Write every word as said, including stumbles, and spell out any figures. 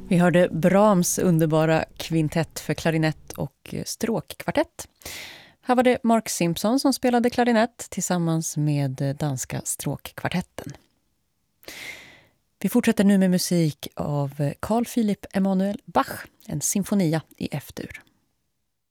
Vi hörde Brahms underbara kvintett för klarinett och stråkkvartett. Här var det Mark Simpson som spelade klarinett tillsammans med danska stråkkvartetten. Vi fortsätter nu med musik av Carl Philipp Emanuel Bach, en symfonia i F-dur.